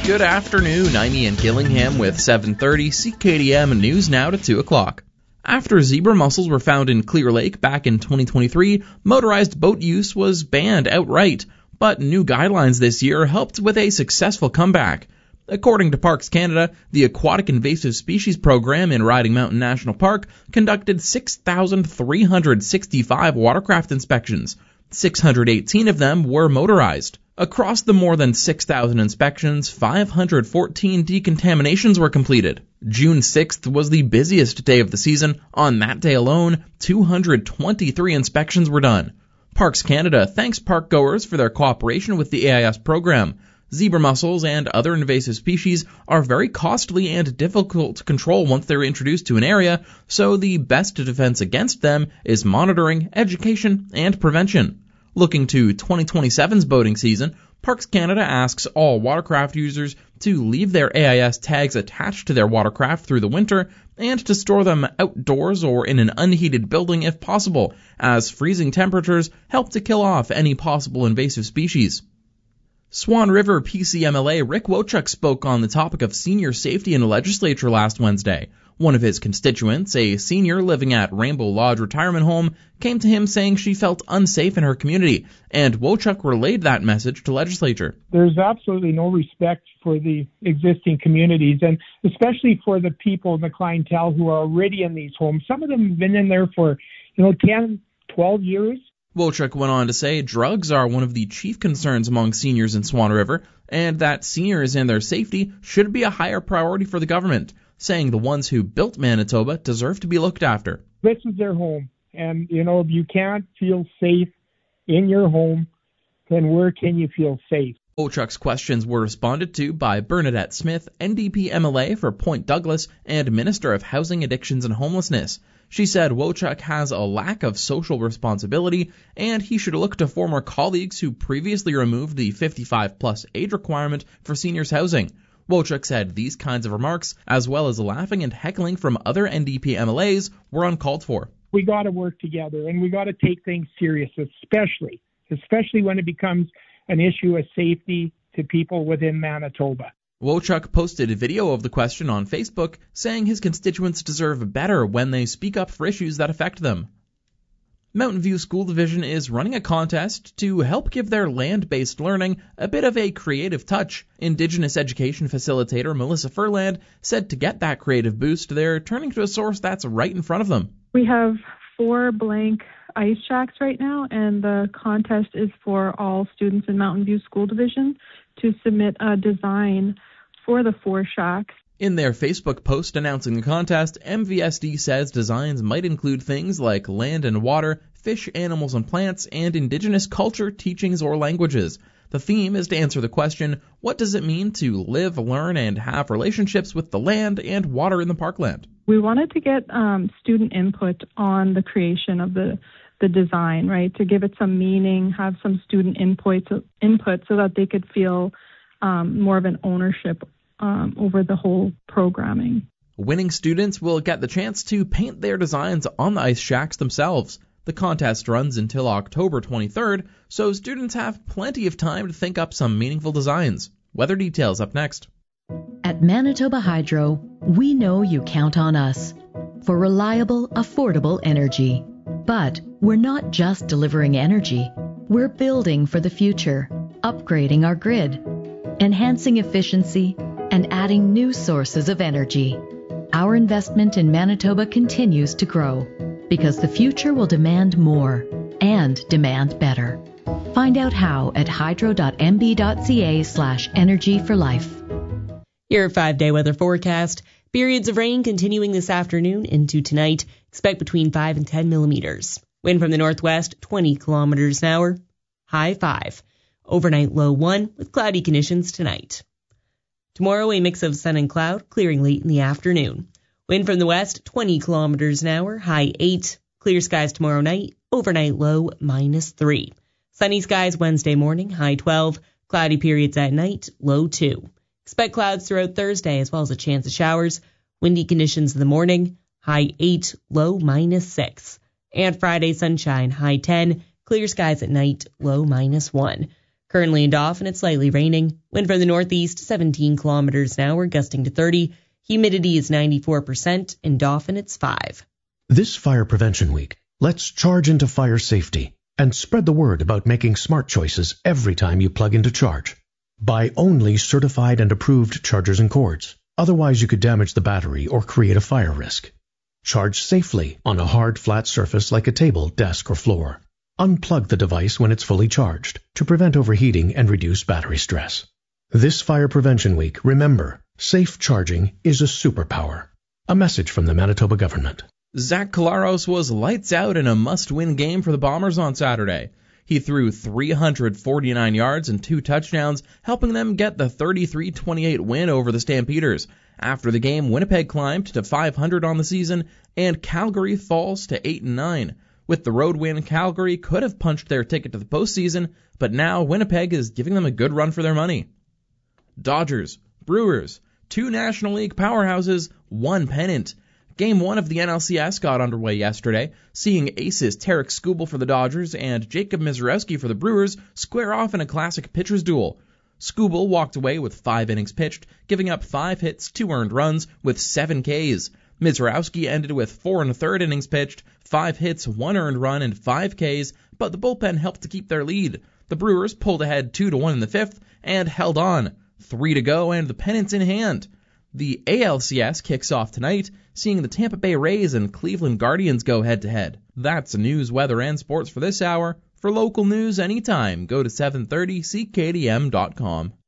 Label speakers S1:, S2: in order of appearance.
S1: Good afternoon, I'm Ian Gillingham with 7:30 CKDM News now to 2 o'clock. After zebra mussels were found in Clear Lake back in 2023, motorized boat use was banned outright, but new guidelines this year helped with a successful comeback. According to Parks Canada, the Aquatic Invasive Species Program in Riding Mountain National Park conducted 6,365 watercraft inspections. 618 of them were motorized. Across the more than 6,000 inspections, 514 decontaminations were completed. June 6th was the busiest day of the season. On that day alone, 223 inspections were done. Parks Canada thanks park goers for their cooperation with the AIS program. Zebra mussels and other invasive species are very costly and difficult to control once they're introduced to an area, so the best defense against them is monitoring, education, and prevention. Looking to 2027's boating season, Parks Canada asks all watercraft users to leave their AIS tags attached to their watercraft through the winter and to store them outdoors or in an unheated building if possible, as freezing temperatures help to kill off any possible invasive species. Swan River PCMLA Rick Wochuk spoke on the topic of senior safety in the legislature last Wednesday. One of his constituents, a senior living at Rainbow Lodge Retirement Home, came to him saying she felt unsafe in her community, and Wochuk relayed that message to legislature.
S2: There's absolutely no respect for the existing communities, and especially for the people in the clientele who are already in these homes. Some of them have been in there for, 10, 12 years.
S1: Wochuk went on to say drugs are one of the chief concerns among seniors in Swan River, and that seniors and their safety should be a higher priority for the government, saying the ones who built Manitoba deserve to be looked after.
S2: This is their home, and, if you can't feel safe in your home, then where can you feel safe?
S1: Wochuk's questions were responded to by Bernadette Smith, NDP MLA for Point Douglas and Minister of Housing, Addictions and Homelessness. She said Wochuk has a lack of social responsibility and he should look to former colleagues who previously removed the 55-plus age requirement for seniors housing. Wochuk said these kinds of remarks, as well as laughing and heckling from other NDP MLAs, were uncalled for.
S2: We got to work together and we got to take things serious, especially when it becomes an issue of safety to people within Manitoba.
S1: Wochuk posted a video of the question on Facebook, saying his constituents deserve better when they speak up for issues that affect them. Mountain View School Division is running a contest to help give their land-based learning a bit of a creative touch. Indigenous education facilitator Melissa Furland said to get that creative boost, they're turning to a source that's right in front of them.
S3: We have 4 blank ice shacks right now, and the contest is for all students in Mountain View School Division to submit a design for the 4 shacks.
S1: In their Facebook post announcing the contest, MVSD says designs might include things like land and water, fish, animals and plants, and Indigenous culture, teachings, or languages. The theme is to answer the question, what does it mean to live, learn, and have relationships with the land and water in the parkland?
S3: We wanted to get student input on the creation of the design, right, to give it some meaning, have some student input so that they could feel more of an ownership over the whole programming.
S1: Winning students will get the chance to paint their designs on the ice shacks themselves. The contest runs until October 23rd, so students have plenty of time to think up some meaningful designs. Weather details up next.
S4: At Manitoba Hydro, we know you count on us for reliable, affordable energy. But we're not just delivering energy. We're building for the future, upgrading our grid, enhancing efficiency, and adding new sources of energy. Our investment in Manitoba continues to grow because the future will demand more and demand better. Find out how at hydro.mb.ca/energy for life.
S5: Your 5-day weather forecast. Periods of rain continuing this afternoon into tonight. Expect between 5 and 10 millimeters. Wind from the northwest, 20 kilometers an hour. High 5. Overnight low 1 with cloudy conditions tonight. Tomorrow, a mix of sun and cloud, clearing late in the afternoon. Wind from the west, 20 kilometers an hour. High 8. Clear skies tomorrow night. Overnight low -3. Sunny skies Wednesday morning. High 12. Cloudy periods at night. Low 2. Expect clouds throughout Thursday as well as a chance of showers. Windy conditions in the morning. High 8, low -6. And Friday sunshine, high 10. Clear skies at night, low -1. Currently in Dauphin, it's slightly raining. Wind from the northeast, 17 kilometers an hour, gusting to 30. Humidity is 94%. In Dauphin, it's 5.
S6: This Fire Prevention Week, let's charge into fire safety and spread the word about making smart choices every time you plug in to charge. Buy only certified and approved chargers and cords. Otherwise, you could damage the battery or create a fire risk. Charge safely on a hard, flat surface like a table, desk, or floor. Unplug the device when it's fully charged to prevent overheating and reduce battery stress. This Fire Prevention Week, remember, safe charging is a superpower. A message from the Manitoba government.
S1: Zach Collaros was lights out in a must-win game for the Bombers on Saturday. He threw 349 yards and 2 touchdowns, helping them get the 33-28 win over the Stampeders. After the game, Winnipeg climbed to 500 on the season, and Calgary falls to 8-9. With the road win, Calgary could have punched their ticket to the postseason, but now Winnipeg is giving them a good run for their money. Dodgers, Brewers, 2 National League powerhouses, 1 pennant. Game 1 of the NLCS got underway yesterday, seeing aces Tarek Skubal for the Dodgers and Jacob Misiorowski for the Brewers square off in a classic pitcher's duel. Skubal walked away with 5 innings pitched, giving up 5 hits, 2 earned runs, with 7 Ks. Misiorowski ended with 4 1/3 innings pitched, 5 hits, 1 earned run, and 5 Ks, but the bullpen helped to keep their lead. The Brewers pulled ahead 2-1 in the 5th and held on. 3 to go and the pennant's in hand. The ALCS kicks off tonight, seeing the Tampa Bay Rays and Cleveland Guardians go head-to-head. That's news, weather, and sports for this hour. For local news anytime, go to 730ckdm.com.